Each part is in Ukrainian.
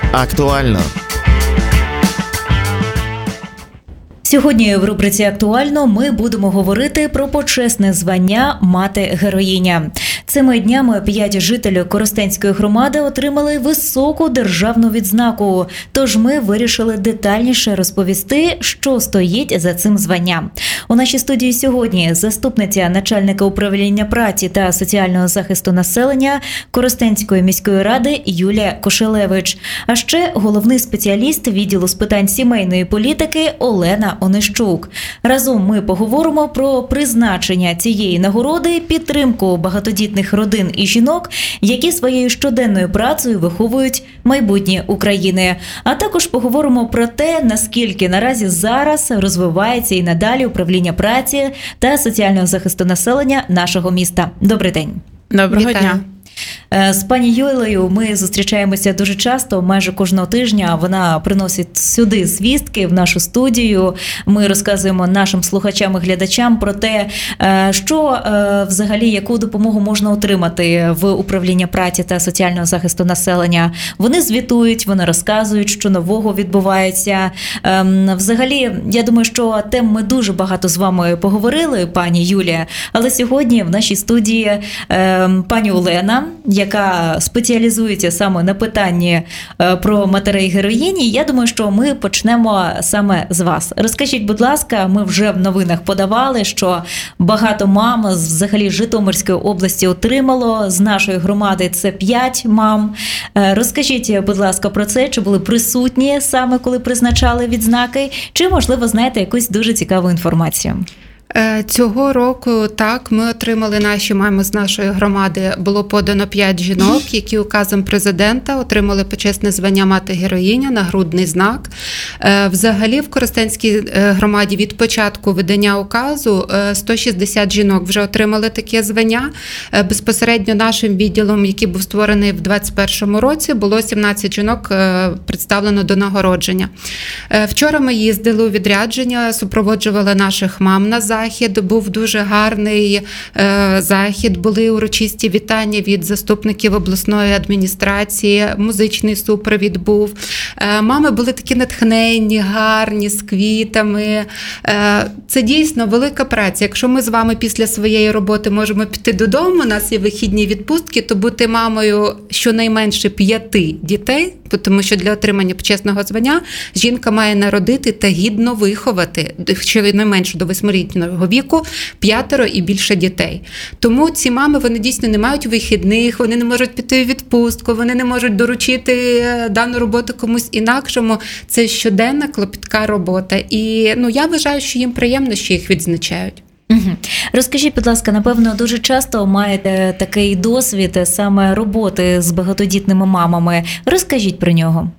Актуально. Сьогодні в рубриці «Актуально» ми будемо говорити про почесне звання «Мати-героїня». Цими днями 5 жителів Коростенської громади отримали високу державну відзнаку. Тож ми вирішили детальніше розповісти, що стоїть за цим званням. У нашій студії сьогодні заступниця начальника управління праці та соціального захисту населення Коростенської міської ради Юлія Кошелевич. А ще головний спеціаліст відділу з питань сімейної політики Олена Онищук. Разом ми поговоримо про призначення цієї нагороди, підтримку багатодітних родин і жінок, які своєю щоденною працею виховують майбутнє України. А також поговоримо про те, наскільки наразі зараз розвивається і надалі управління праці та соціального захисту населення нашого міста. Добрий день. Доброго дня. З пані Юлею ми зустрічаємося дуже часто, майже кожного тижня. Вона приносить сюди звістки в нашу студію. Ми розказуємо нашим слухачам і глядачам про те, що взагалі, яку допомогу можна отримати в управлінні праці та соціального захисту населення. Вони звітують, вони розказують, що нового відбувається. Взагалі, я думаю, що тем ми дуже багато з вами поговорили, пані Юлія, але сьогодні в нашій студії пані Олена, яка спеціалізується саме на питанні про матерей-героїні. Я думаю, що ми почнемо саме з вас. Розкажіть, будь ласка, ми вже в новинах подавали, що багато мам взагалі Житомирської області отримало. З нашої громади це 5 мам. Розкажіть, будь ласка, про це, чи були присутні саме, коли призначали відзнаки, чи, можливо, знаєте якусь дуже цікаву інформацію? Цього року, так, ми отримали наші мами з нашої громади. Було подано 5 жінок, які указом президента отримали почесне звання «Мати-героїня», нагрудний знак. Взагалі в Коростенській громаді від початку видання указу 160 жінок вже отримали таке звання. Безпосередньо нашим відділом, який був створений в 2021 році, було 17 жінок представлено до нагородження. Вчора ми їздили у відрядження, супроводжували наших мам на захід. Був дуже гарний захід, були урочисті вітання від заступників обласної адміністрації, музичний супровід був. Мами були такі натхненні, гарні, з квітами. Це дійсно велика праця. Якщо ми з вами після своєї роботи можемо піти додому, у нас є вихідні відпустки, то бути мамою щонайменше 5 дітей, тому що для отримання почесного звання жінка має народити та гідно виховати, щонайменше до 8-річного віку, 5 і більше дітей. Тому ці мами, вони дійсно не мають вихідних, вони не можуть піти у відпустку, вони не можуть доручити дану роботу комусь інакшому. Це щоденна клопітка робота. І я вважаю, що їм приємно, що їх відзначають. Угу. Розкажіть, будь ласка, напевно, дуже часто маєте такий досвід саме роботи з багатодітними мамами. Розкажіть про нього.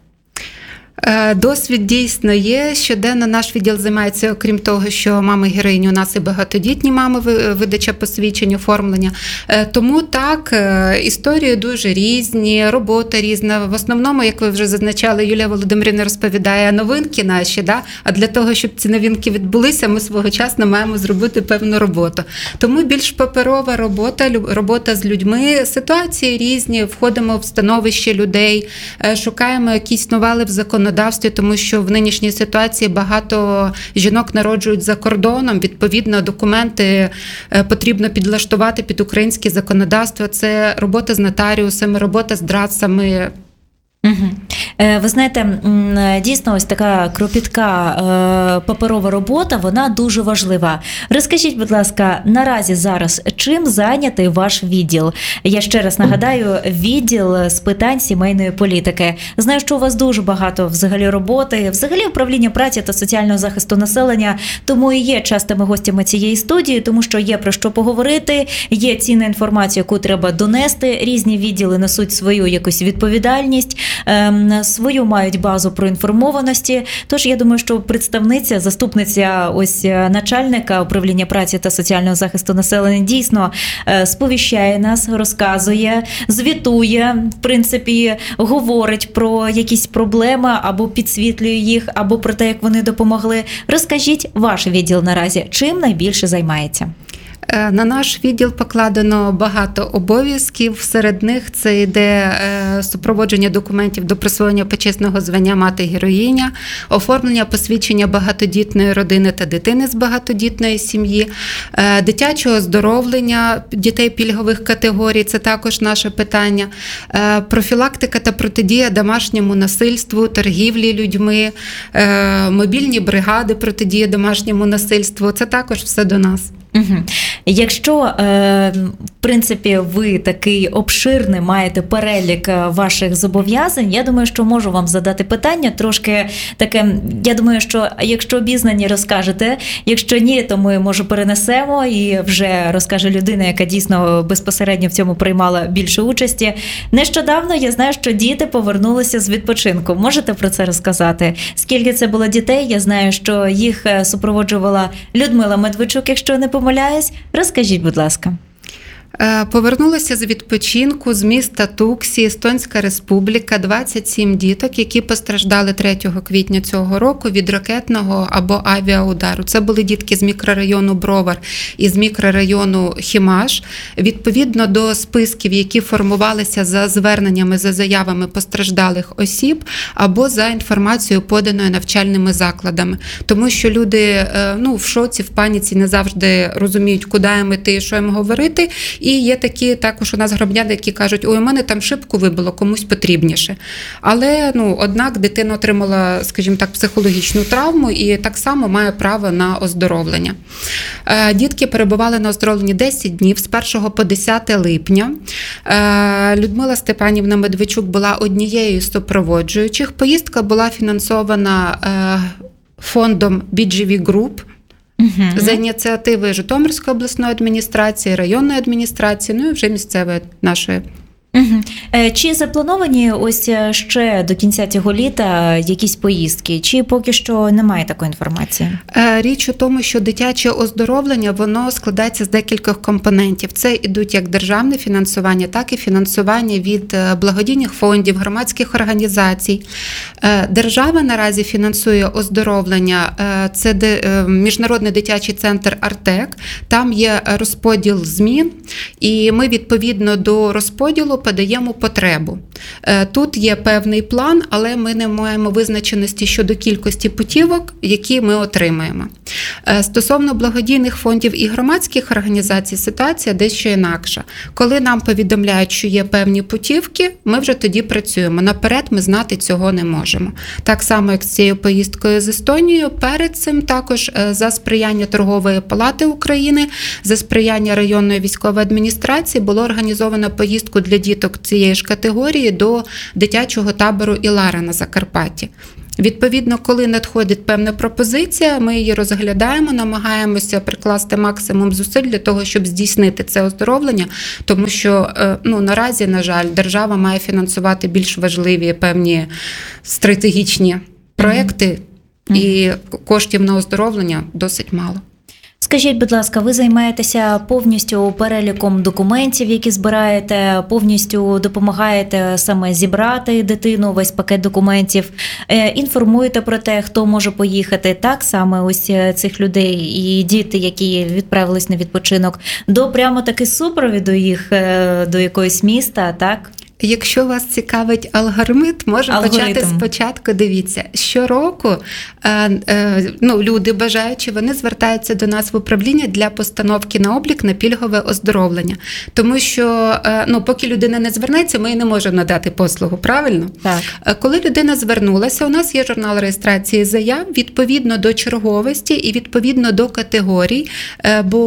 Досвід дійсно є. Щоденно наш відділ займається, окрім того, що мами-героїні, у нас і багатодітні мами, видача посвідчень, оформлення. Тому так, історії дуже різні, робота різна. В основному, як ви вже зазначали, Юлія Володимирівна розповідає новинки наші, да? А для того, щоб ці новинки відбулися, ми своєчасно маємо зробити певну роботу. Тому більш паперова робота з людьми, ситуації різні, входимо в становище людей, шукаємо якісь новели в законодавстві, тому що в нинішній ситуації багато жінок народжують за кордоном. Відповідно, документи потрібно підлаштувати під українське законодавство. Це робота з нотаріусами, робота з драцами. Угу. Ви знаєте, дійсно ось така кропітка паперова робота, вона дуже важлива. Розкажіть, будь ласка, наразі зараз чим зайнятий ваш відділ? Я ще раз нагадаю, відділ з питань сімейної політики. Знаю, що у вас дуже багато взагалі роботи, взагалі управління праці та соціального захисту населення, тому і є частими гостями цієї студії, тому що є про що поговорити, є цінна інформація, яку треба донести, різні відділи несуть свою якусь відповідальність, свою мають базу проінформованості. Тож я думаю, що представниця, заступниця ось начальника управління праці та соціального захисту населення дійсно сповіщає нас, розказує, звітує, в принципі, говорить про якісь проблеми або підсвітлює їх, або про те, як вони допомогли. Розкажіть, ваш відділ наразі чим найбільше займається? На наш відділ покладено багато обов'язків. Серед них це йде супроводження документів до присвоєння почесного звання мати-героїня, оформлення посвідчення багатодітної родини та дитини з багатодітної сім'ї, дитячого оздоровлення дітей пільгових категорій – це також наше питання, профілактика та протидія домашньому насильству, торгівлі людьми, мобільні бригади протидії домашньому насильству – це також все до нас. Угу. Якщо, в принципі, ви такий обширний маєте перелік ваших зобов'язань, я думаю, що можу вам задати питання трошки таке, я думаю, що якщо обізнані, розкажете, якщо ні, то ми, може, перенесемо і вже розкаже людина, яка дійсно безпосередньо в цьому приймала більше участі. Нещодавно я знаю, що діти повернулися з відпочинку. Можете про це розказати? Скільки це було дітей? Я знаю, що їх супроводжувала Людмила Медведчук, якщо не помиляюсь. Розкажіть, будь ласка. Повернулися з відпочинку з міста Туксі, Естонська Республіка, 27 діток, які постраждали 3 квітня цього року від ракетного або авіаудару. Це були дітки з мікрорайону Бровар і з мікрорайону Хімаш. Відповідно до списків, які формувалися за зверненнями, за заявами постраждалих осіб або за інформацією, поданою навчальними закладами. Тому що люди в шоці, в паніці, не завжди розуміють, куди їм іти, що їм говорити. І є такі також у нас громадяни, які кажуть, ой, у мене там шибку вибило, комусь потрібніше. Але, однак, дитина отримала, скажімо так, психологічну травму і так само має право на оздоровлення. Дітки перебували на оздоровленні 10 днів, з 1 по 10 липня. Людмила Степанівна Медведчук була однією з супроводжуючих. Поїздка була фінансована фондом BGV Group, за ініціативи Житомирської обласної адміністрації, районної адміністрації, і вже місцевої нашої. Чи заплановані ось ще до кінця цього літа якісь поїздки, чи поки що немає такої інформації? Річ у тому, що дитяче оздоровлення, воно складається з декількох компонентів. Це ідуть як державне фінансування, так і фінансування від благодійних фондів, громадських організацій. Держава наразі фінансує оздоровлення, це Міжнародний дитячий центр «Артек», там є розподіл змін, і ми відповідно до розподілу подаємо потребу. Тут є певний план, але ми не маємо визначеності щодо кількості путівок, які ми отримаємо. Стосовно благодійних фондів і громадських організацій ситуація дещо інакша. Коли нам повідомляють, що є певні путівки, ми вже тоді працюємо. Наперед ми знати цього не можемо. Так само, як з цією поїздкою з Естонією, перед цим також за сприяння Торгової палати України, за сприяння районної військової адміністрації було організовано поїздку для діток цієї ж категорії до дитячого табору «Ілара» на Закарпатті. Відповідно, коли надходить певна пропозиція, ми її розглядаємо, намагаємося прикласти максимум зусиль для того, щоб здійснити це оздоровлення, тому що наразі, на жаль, держава має фінансувати більш важливі певні стратегічні проекти, і коштів на оздоровлення досить мало. Скажіть, будь ласка, ви займаєтеся повністю переліком документів, які збираєте, повністю допомагаєте саме зібрати дитину, весь пакет документів, інформуєте про те, хто може поїхати, так, саме ось цих людей і діти, які відправились на відпочинок, до прямо таки супровіду їх до якогось міста, так? Якщо вас цікавить алгоритм, можемо почати спочатку. Дивіться, щороку люди бажаючі, вони звертаються до нас в управління для постановки на облік на пільгове оздоровлення. Тому що, поки людина не звернеться, ми не можемо надати послугу, правильно? Так. Коли людина звернулася, у нас є журнал реєстрації заяв відповідно до черговості і відповідно до категорій, бо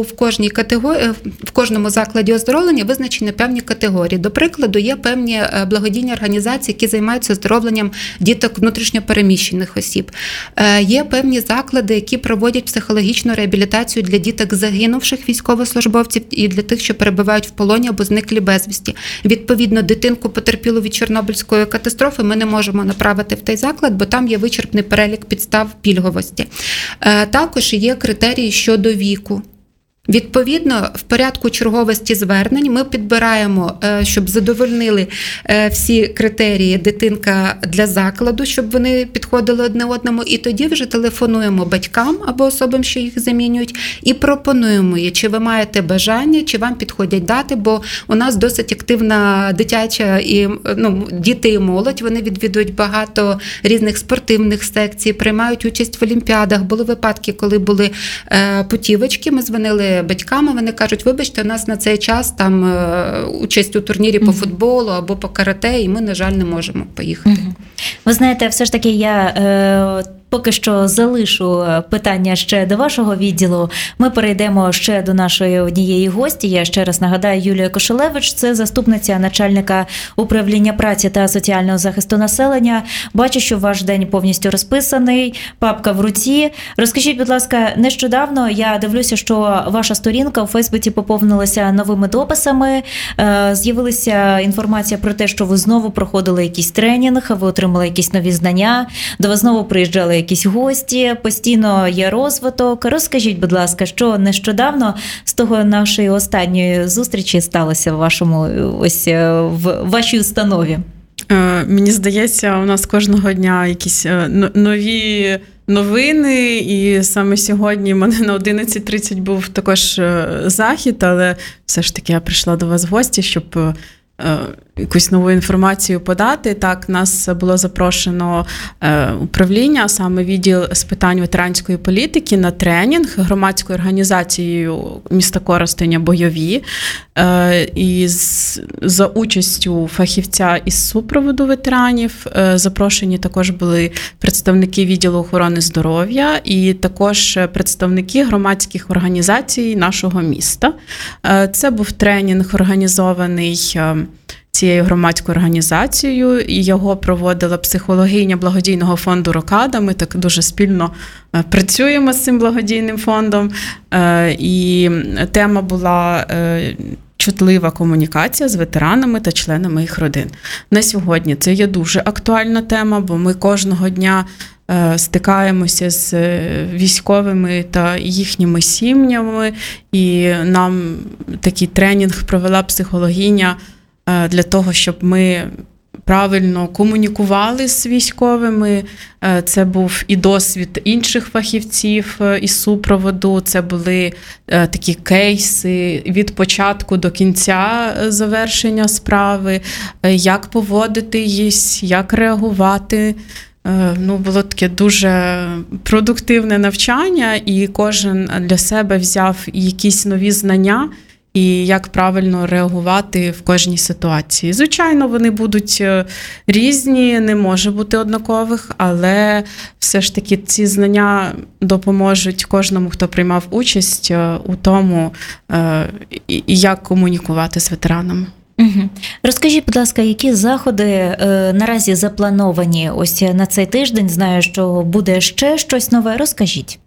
в кожному закладі оздоровлення визначені певні категорії. До прикладу, є певні благодійні організації, які займаються оздоровленням діток внутрішньопереміщених осіб. Є певні заклади, які проводять психологічну реабілітацію для діток загинувших військовослужбовців і для тих, що перебувають в полоні або зниклі безвісті. Відповідно, дитинку потерпілу від Чорнобильської катастрофи ми не можемо направити в той заклад, бо там є вичерпний перелік підстав пільговості. Також є критерії щодо віку. Відповідно, в порядку черговості звернень ми підбираємо, щоб задовольнили всі критерії дитинка для закладу, щоб вони підходили одне одному, і тоді вже телефонуємо батькам або особам, що їх замінюють, і пропонуємо їй, чи ви маєте бажання, чи вам підходять дати, бо у нас досить активна дитяча і діти і молодь, вони відвідують багато різних спортивних секцій, приймають участь в олімпіадах. Були випадки, коли були путівочки, ми дзвонили батьками, вони кажуть, вибачте, у нас на цей час там участь у турнірі по футболу або по карате, і ми, на жаль, не можемо поїхати. Ви знаєте, все ж таки я поки що залишу питання ще до вашого відділу. Ми перейдемо ще до нашої однієї гості. Я ще раз нагадаю, Юлія Кошелевич, це заступниця начальника управління праці та соціального захисту населення. Бачу, що ваш день повністю розписаний, папка в руці. Розкажіть, будь ласка, нещодавно я дивлюся, що ваша сторінка у Фейсбуці поповнилася новими дописами. З'явилася інформація про те, що ви знову проходили якийсь тренінг, ви отримали якісь нові знання, до вас знову приїжджали якісь гості, постійно є розвиток. Розкажіть, будь ласка, що нещодавно з того нашої останньої зустрічі сталося в в вашій установі? Мені здається, у нас кожного дня якісь нові новини, і саме сьогодні в мене на 11:30 був також захід, але все ж таки я прийшла до вас в гості, щоб якусь нову інформацію подати. Так, нас було запрошено управління, саме відділ з питань ветеранської політики, на тренінг громадською організацією міста Коростеня «Бойові». І за участю фахівця із супроводу ветеранів запрошені також були представники відділу охорони здоров'я і також представники громадських організацій нашого міста. Це був тренінг, організований цією громадською організацією, і його проводила психологиня благодійного фонду «Рокада». Ми так дуже спільно працюємо з цим благодійним фондом. І тема була чутлива комунікація з ветеранами та членами їх родин. На сьогодні це є дуже актуальна тема, бо ми кожного дня стикаємося з військовими та їхніми сім'ями, і нам такий тренінг провела психологиня для того, щоб ми правильно комунікували з військовими. Це був і досвід інших фахівців із супроводу, це були такі кейси від початку до кінця завершення справи, як поводитись, як реагувати. Було таке дуже продуктивне навчання, і кожен для себе взяв якісь нові знання, і як правильно реагувати в кожній ситуації. Звичайно, вони будуть різні, не може бути однакових, але все ж таки ці знання допоможуть кожному, хто приймав участь у тому, як комунікувати з ветеранами. Угу. Розкажіть, будь ласка, які заходи наразі заплановані ось на цей тиждень? Знаю, що буде ще щось нове. Розкажіть.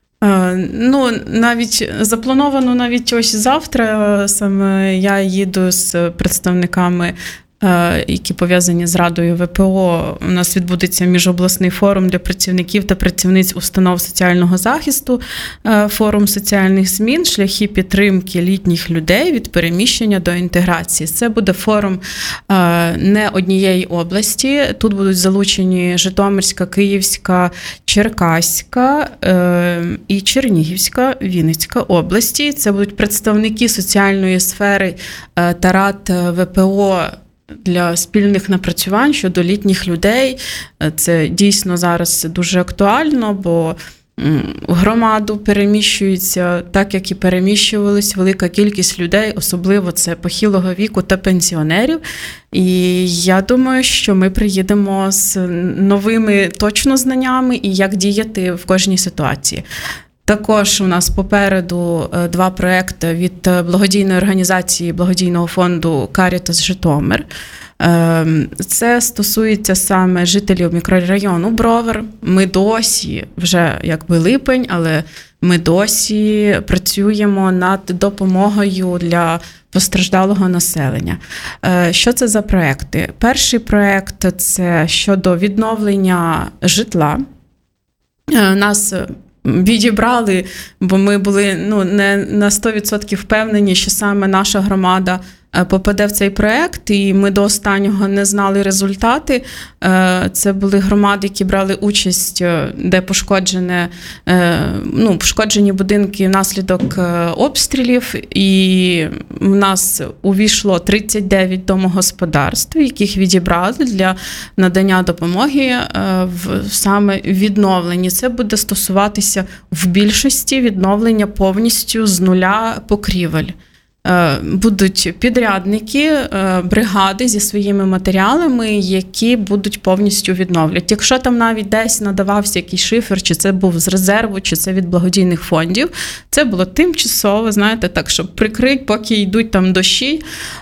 Навіть заплановано навіть ось завтра. Саме я їду з представниками, які пов'язані з Радою ВПО. У нас відбудеться міжобласний форум для працівників та працівниць установ соціального захисту, форум соціальних змін, шляхи підтримки літніх людей від переміщення до інтеграції. Це буде форум не однієї області. Тут будуть залучені Житомирська, Київська, Черкаська і Чернігівська, Вінницька області. Це будуть представники соціальної сфери та рад ВПО для спільних напрацювань щодо літніх людей. Це дійсно зараз дуже актуально, бо в громаду переміщується так, як і переміщувались велика кількість людей, особливо це похилого віку та пенсіонерів. І я думаю, що ми приїдемо з новими точно знаннями і як діяти в кожній ситуації. Також у нас попереду 2 проекти від благодійної організації благодійного фонду «Карітас Житомир». Це стосується саме жителів мікрорайону Бровар. Ми досі, вже якби липень, але ми досі працюємо над допомогою для постраждалого населення. Що це за проекти? Перший проект – це щодо відновлення житла. Нас відібрали, бо ми були не на 100% впевнені, що саме наша громада попаде в цей проект, і ми до останнього не знали результати. Це були громади, які брали участь, де пошкоджені будинки внаслідок обстрілів, і в нас увійшло 39 домогосподарств, яких відібрали для надання допомоги в саме відновленні. Це буде стосуватися в більшості відновлення повністю з нуля покрівель. Будуть підрядники, бригади зі своїми матеріалами, які будуть повністю відновлювати. Якщо там навіть десь надавався якийсь шифер, чи це був з резерву, чи це від благодійних фондів, це було тимчасово, знаєте, так, щоб прикрити, поки йдуть там дощі.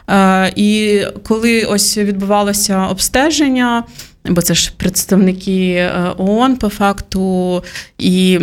І коли ось відбувалося обстеження, бо це ж представники ООН по факту, і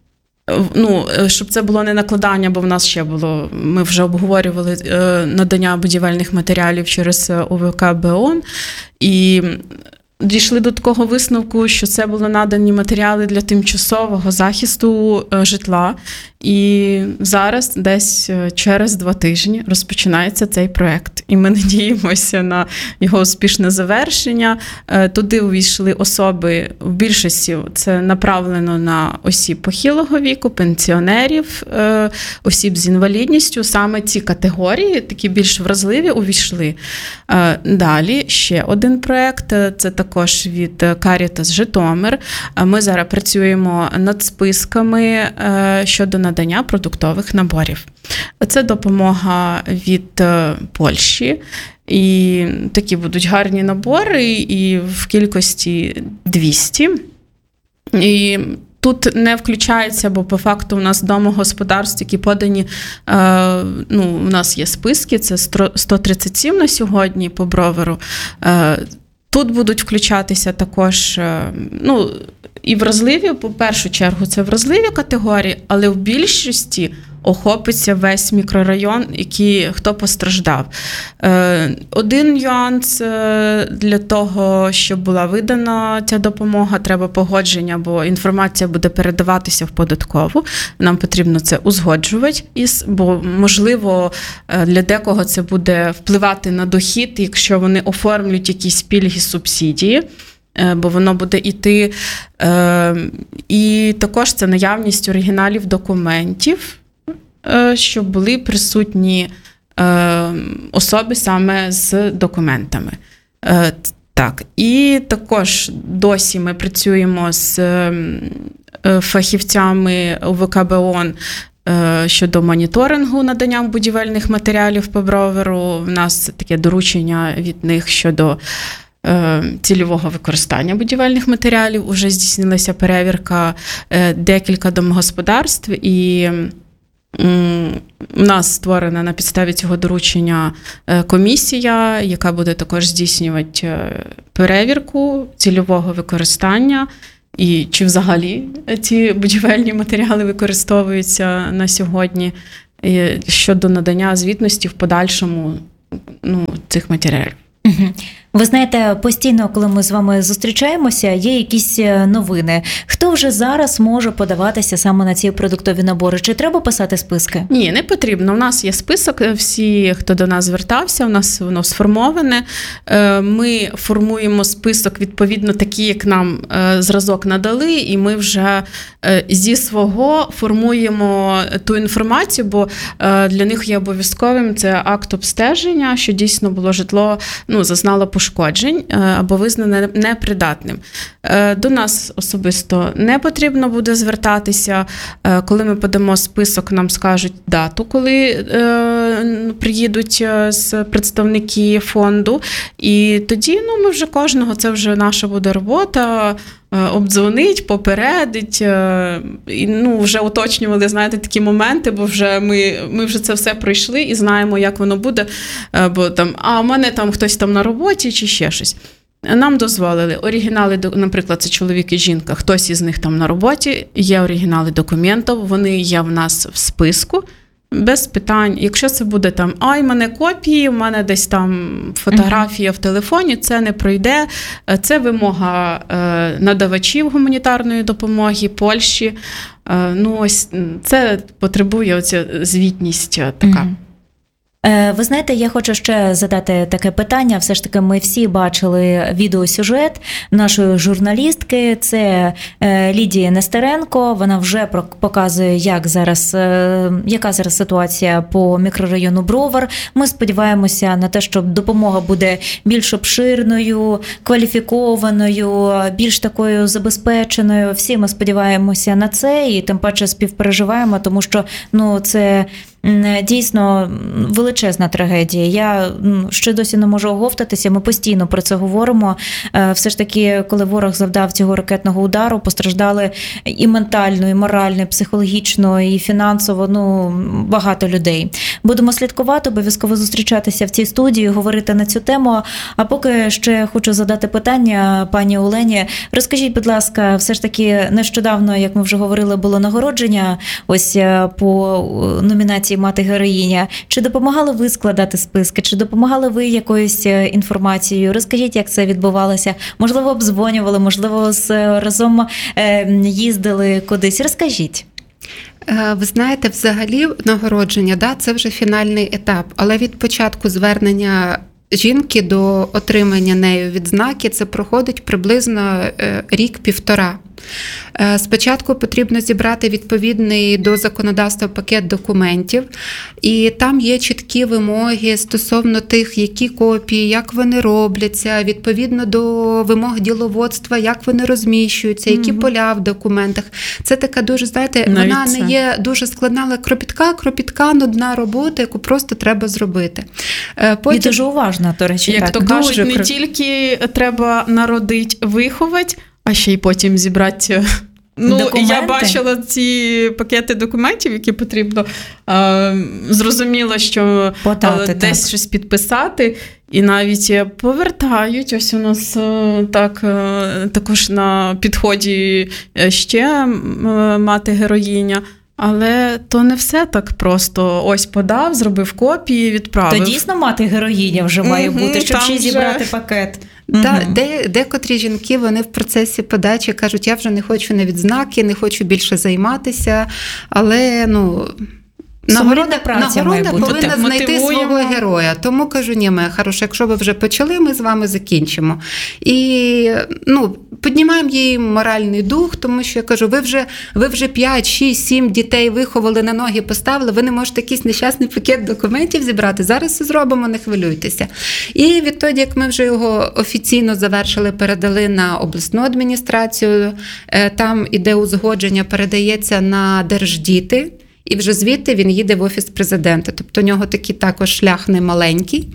щоб це було не накладання, бо в нас ще було, ми вже обговорювали надання будівельних матеріалів через ОВК БОН, і дійшли до такого висновку, що це були надані матеріали для тимчасового захисту житла. І зараз десь через 2 тижні розпочинається цей проект. І ми надіємося на його успішне завершення. Туди увійшли особи, в більшості це направлено на осіб похилого віку, пенсіонерів, осіб з інвалідністю. Саме ці категорії, такі більш вразливі, увійшли. Далі ще один проект, це також від Caritas Житомир. Ми зараз працюємо над списками щодо надання продуктових наборів. Це допомога від Польщі. І такі будуть гарні набори, і в кількості 200. І тут не включається, бо по факту у нас домогосподарств, які подані, у нас є списки, це 137 на сьогодні по Броверу. Тут будуть включатися також, і вразливі, по першу чергу, це вразливі категорії, але в більшості охопиться весь мікрорайон, хто постраждав. Один нюанс для того, щоб була видана ця допомога, треба погодження, бо інформація буде передаватися в податкову. Нам потрібно це узгоджувати, бо, можливо, для декого це буде впливати на дохід, якщо вони оформлюють якісь пільги, субсидії, бо воно буде йти. І також це наявність оригіналів документів, щоб були присутні особи саме з документами. Так, і також досі ми працюємо з фахівцями ОВК БОН щодо моніторингу надання будівельних матеріалів по Броверу. В нас таке доручення від них щодо цільового використання будівельних матеріалів. Уже здійснилася перевірка декілька домогосподарств, і у нас створена на підставі цього доручення комісія, яка буде також здійснювати перевірку цільового використання і чи взагалі ці будівельні матеріали використовуються на сьогодні щодо надання звітності в подальшому цих матеріалів. Ви знаєте, постійно, коли ми з вами зустрічаємося, є якісь новини. Хто вже зараз може подаватися саме на ці продуктові набори? Чи треба писати списки? Ні, не потрібно. У нас є список, всі, хто до нас звертався, у нас воно сформоване. Ми формуємо список відповідно такий, як нам зразок надали, і ми вже зі свого формуємо ту інформацію, бо для них є обов'язковим це акт обстеження, що дійсно було житло, зазнало пошкоджень або визнане непридатним. До нас особисто не потрібно буде звертатися. Коли ми подамо список, нам скажуть дату, коли приїдуть представники фонду. І тоді ми вже кожного, це вже наша буде робота, обдзвонить, попередить. І, вже уточнювали, знаєте, такі моменти, бо вже ми вже це все пройшли і знаємо, як воно буде. Бо там, у мене там хтось там на роботі чи ще щось. Нам дозволили оригінали, наприклад, це чоловік і жінка, хтось із них там на роботі, є оригінали документів, вони є в нас в списку, без питань. Якщо це буде там, в мене копії, в мене десь там фотографія в телефоні, це не пройде. Це вимога надавачів гуманітарної допомоги Польщі. Ось це потребує оця звітність така. Ви знаєте, я хочу ще задати таке питання. Все ж таки, ми всі бачили відеосюжет нашої журналістки. Це Лідія Нестеренко. Вона вже показує, яка зараз ситуація по мікрорайону Бровар. Ми сподіваємося на те, що допомога буде більш обширною, кваліфікованою, більш такою забезпеченою. Всі ми сподіваємося на це і тим паче співпереживаємо, тому що це дійсно величезна трагедія. Я ще досі не можу оговтатися, ми постійно про це говоримо. Все ж таки, коли ворог завдав цього ракетного удару, постраждали і ментально, і морально, і психологічно, і фінансово, багато людей. Будемо слідкувати, обов'язково зустрічатися в цій студії, говорити на цю тему. А поки ще хочу задати питання пані Олені. Розкажіть, будь ласка, все ж таки нещодавно, як ми вже говорили, було нагородження ось по номінації «Мати-героїня». Чи допомагали ви складати списки? Чи допомагали ви якоюсь інформацією? Розкажіть, як це відбувалося? Можливо, обдзвонювали, можливо, разом їздили кудись? Розкажіть. Ви знаєте, взагалі нагородження, це вже фінальний етап, але від початку звернення жінки до отримання нею відзнаки це проходить приблизно рік-півтора. Спочатку потрібно зібрати відповідний до законодавства пакет документів, і там є чіткі вимоги стосовно тих, які копії, як вони робляться, відповідно до вимог діловодства, як вони розміщуються, які поля в документах. Це така дуже, вона не є дуже складна, але кропітка, нудна робота, яку просто треба зробити. І дуже уважна, до речі. Як то кажуть, не тільки треба народити, виховати, а ще й потім зібрати. Я бачила ці пакети документів, які потрібно. Зрозуміло, що десь щось підписати. І навіть повертають. Ось у нас також на підході ще мати-героїня. Але то не все так просто. Ось подав, зробив копії, відправив. То дійсно мати-героїня вже має бути, щоб ще зібрати пакет. Декотрі жінки, вони в процесі подачі кажуть, я вже не хочу на відзнаки, не хочу більше займатися, але, нагорода повинна знайти свого героя. Тому кажу, ні, моя хороша, якщо ви вже почали, ми з вами закінчимо. І, піднімаємо їй моральний дух, тому що я кажу, ви вже 5, 6, 7 дітей виховали, на ноги поставили, ви не можете якийсь нещасний пакет документів зібрати. Зараз все зробимо, не хвилюйтеся. І відтоді, як ми вже його офіційно завершили, передали на обласну адміністрацію, там іде узгодження, передається на Держдіти, і вже звідти він їде в Офіс Президента. Тобто у нього такий також шлях не маленький.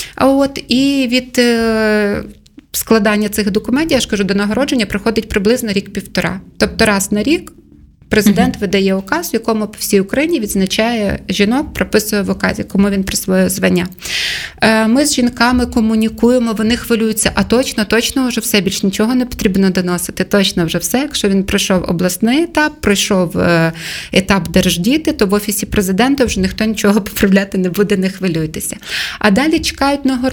І від складання цих документів, я ж кажу, до нагородження проходить приблизно рік-півтора. Тобто раз на рік президент видає указ, в якому по всій Україні відзначає жінок, прописує в указі, кому він присвоює звання. Ми з жінками комунікуємо, вони хвилюються, а точно вже все, більш нічого не потрібно доносити, точно вже все. Якщо він пройшов обласний етап, пройшов етап Держдіти, то в Офісі Президента вже ніхто нічого поправляти не буде, не хвилюйтеся. А далі чекають нагородження.